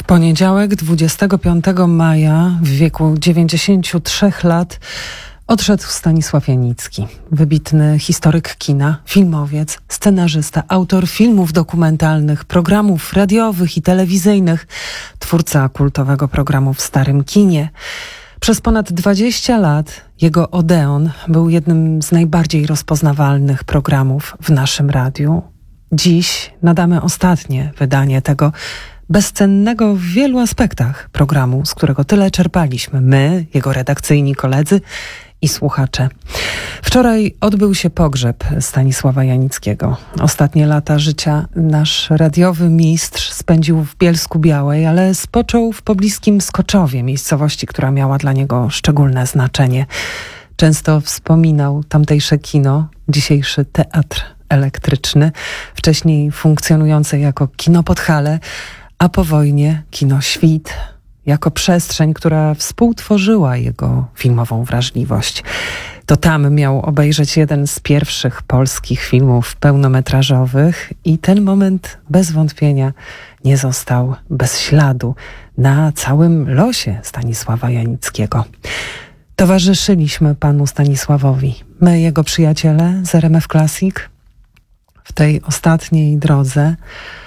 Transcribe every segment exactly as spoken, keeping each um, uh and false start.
poniedziałek, dwudziestego piątego maja, w wieku dziewięćdziesięciu trzech lat, odszedł Stanisław Janicki. Wybitny historyk kina, filmowiec, scenarzysta, autor filmów dokumentalnych, programów radiowych i telewizyjnych, twórca kultowego programu w Starym Kinie. Przez ponad dwadzieścia lat jego Odeon był jednym z najbardziej rozpoznawalnych programów w naszym radiu. Dziś nadamy ostatnie wydanie tego bezcennego w wielu aspektach programu, z którego tyle czerpaliśmy my, jego redakcyjni koledzy i słuchacze. Wczoraj odbył się pogrzeb Stanisława Janickiego. Ostatnie lata życia nasz radiowy mistrz spędził w Bielsku-Białej, ale spoczął w pobliskim Skoczowie, miejscowości, która miała dla niego szczególne znaczenie. Często wspominał tamtejsze kino, dzisiejszy teatr elektryczny, wcześniej funkcjonujące jako kino Podhale, a po wojnie kino Świt, jako przestrzeń, która współtworzyła jego filmową wrażliwość. To tam miał obejrzeć jeden z pierwszych polskich filmów pełnometrażowych i ten moment bez wątpienia nie został bez śladu na całym losie Stanisława Janickiego. Towarzyszyliśmy panu Stanisławowi, my, jego przyjaciele z R M F Classic, w tej ostatniej drodze,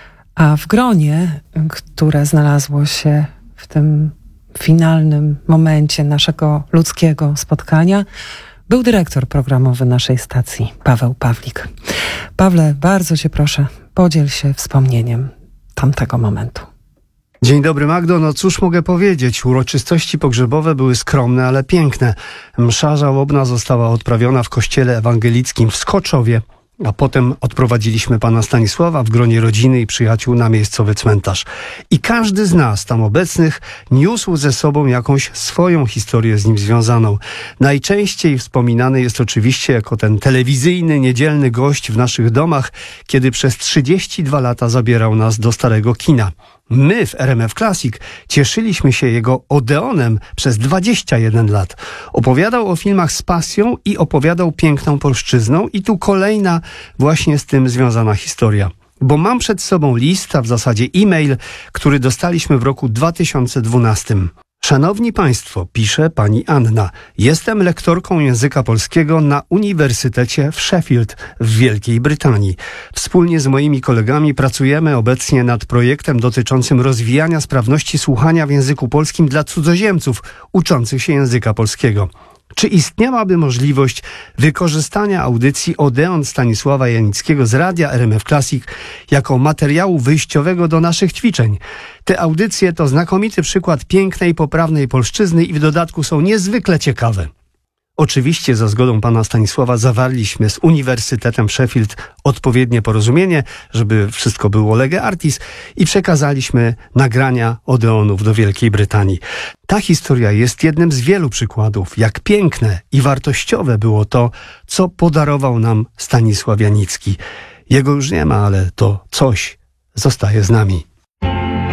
a w gronie, które znalazło się w tym finalnym momencie naszego ludzkiego spotkania, był dyrektor programowy naszej stacji, Paweł Pawlik. Pawle, bardzo cię proszę, podziel się wspomnieniem tamtego momentu. Dzień dobry, Magdo. No cóż mogę powiedzieć? Uroczystości pogrzebowe były skromne, ale piękne. Msza żałobna została odprawiona w kościele ewangelickim w Skoczowie, a potem odprowadziliśmy pana Stanisława w gronie rodziny i przyjaciół na miejscowy cmentarz. I każdy z nas tam obecnych niósł ze sobą jakąś swoją historię z nim związaną. Najczęściej wspominany jest oczywiście jako ten telewizyjny, niedzielny gość w naszych domach, kiedy przez trzydzieści dwa lata zabierał nas do starego kina. My w R M F Classic cieszyliśmy się jego Odeonem przez dwadzieścia jeden lat. Opowiadał o filmach z pasją i opowiadał piękną polszczyzną i tu kolejna właśnie z tym związana historia. Bo mam przed sobą list, a w zasadzie e-mail, który dostaliśmy w roku dwa tysiące dwunastym. Szanowni Państwo, pisze pani Anna, jestem lektorką języka polskiego na Uniwersytecie w Sheffield w Wielkiej Brytanii. Wspólnie z moimi kolegami pracujemy obecnie nad projektem dotyczącym rozwijania sprawności słuchania w języku polskim dla cudzoziemców uczących się języka polskiego. Czy istniałaby możliwość wykorzystania audycji Odeon Stanisława Janickiego z radia R M F Classic jako materiału wyjściowego do naszych ćwiczeń? Te audycje to znakomity przykład pięknej, poprawnej polszczyzny i w dodatku są niezwykle ciekawe. Oczywiście za zgodą pana Stanisława zawarliśmy z Uniwersytetem Sheffield odpowiednie porozumienie, żeby wszystko było lege artis i przekazaliśmy nagrania Odeonów do Wielkiej Brytanii. Ta historia jest jednym z wielu przykładów, jak piękne i wartościowe było to, co podarował nam Stanisław Janicki. Jego już nie ma, ale to coś zostaje z nami.